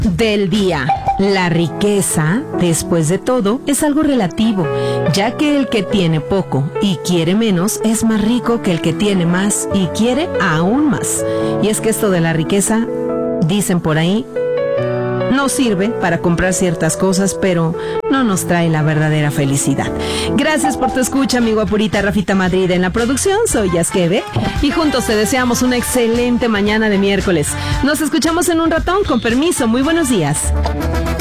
del día. La riqueza, después de todo, es algo relativo, ya que el que tiene poco y quiere menos es más rico que el que tiene más y quiere aún más. Y es que esto de la riqueza, dicen por ahí, no sirve para comprar ciertas cosas, pero no nos trae la verdadera felicidad. Gracias por tu escucha, mi guapurita Rafita Madrid. En la producción soy Yaskeve y juntos te deseamos una excelente mañana de miércoles. Nos escuchamos en un ratón, con permiso. Muy buenos días.